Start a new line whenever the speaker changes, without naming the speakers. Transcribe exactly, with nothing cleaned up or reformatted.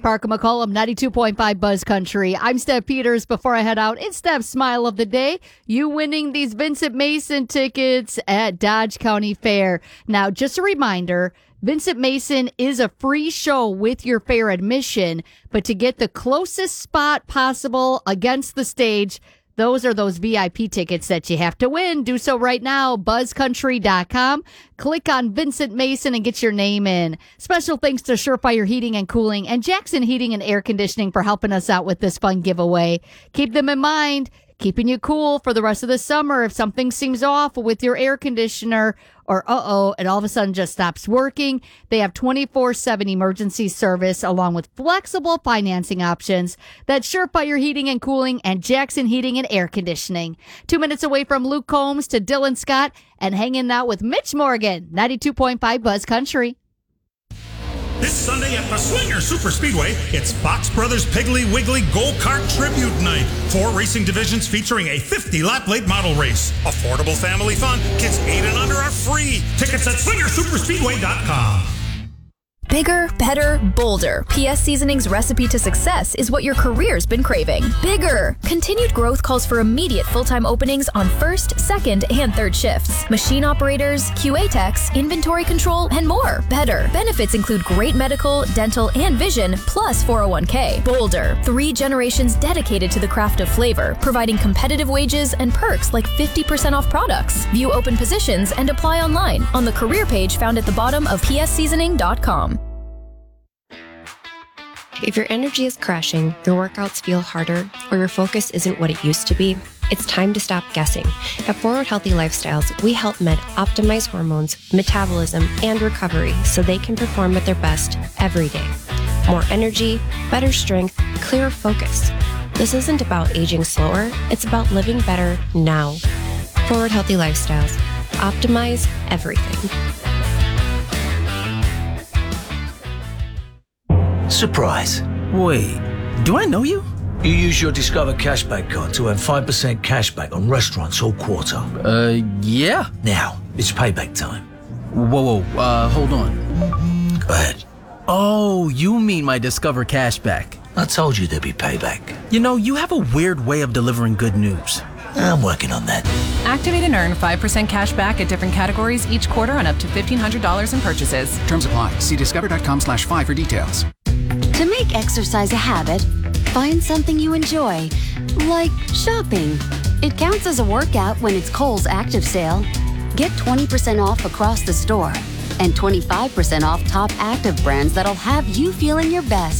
Parker McCollum, ninety-two point five Buzz Country. I'm Steph Peters. Before I head out, it's Steph's Smile of the Day. You winning these Vincent Mason tickets at Dodge County Fair. Now, just a reminder, Vincent Mason is a free show with your fair admission, but to get the closest spot possible against the stage, those are those V I P tickets that you have to win. Do so right now, buzz country dot com. Click on Vincent Mason and get your name in. Special thanks to Surefire Heating and Cooling and Jackson Heating and Air Conditioning for helping us out with this fun giveaway. Keep them in mind, keeping you cool for the rest of the summer. If something seems off with your air conditioner or uh-oh, it all of a sudden just stops working, they have twenty-four seven emergency service along with flexible financing options. That's Surefire Heating and Cooling and Jackson Heating and Air Conditioning. Two minutes away from Luke Combs to Dylan Scott and hanging out with Mitch Morgan, ninety-two point five Buzz Country.
This Sunday at the Swinger Super Speedway, it's Fox Brothers Piggly Wiggly Go-Kart Tribute Night. Four racing divisions featuring a fifty-lap late model race. Affordable family fun. Kids eight and under are free. Tickets at swinger super speedway dot com.
Bigger, better, bolder. P S Seasoning's recipe to success is what your career's been craving. Bigger! Continued growth calls for immediate full-time openings on first, second, and third shifts. Machine operators, Q A techs, inventory control, and more. Better. Benefits include great medical, dental, and vision, plus four oh one k. Bolder. Three generations dedicated to the craft of flavor, providing competitive wages and perks like fifty percent off products. View open positions and apply online on the career page found at the bottom of p s seasoning dot com.
If your energy is crashing, your workouts feel harder, or your focus isn't what it used to be, it's time to stop guessing. At Forward Healthy Lifestyles, we help men optimize hormones, metabolism, and recovery so they can perform at their best every day. More energy, better strength, clearer focus. This isn't about aging slower, it's about living better now. Forward Healthy Lifestyles. Optimize everything.
Surprise.
Wait, do I know you?
You use your Discover Cashback card to earn five percent cashback on restaurants all quarter.
Uh, yeah.
Now, it's payback time.
Whoa, whoa, uh, hold on.
Go ahead.
Oh, you mean my Discover Cashback.
I told you there'd be payback.
You know, you have a weird way of delivering good news.
I'm working on that.
Activate and earn five percent cash back at different categories each quarter on up to fifteen hundred dollars in purchases.
Terms apply. See discover dot com slash five for details.
To make exercise a habit, find something you enjoy, like shopping. It counts as a workout when it's Kohl's Active Sale. Get twenty percent off across the store and twenty-five percent off top active brands that'll have you feeling your best.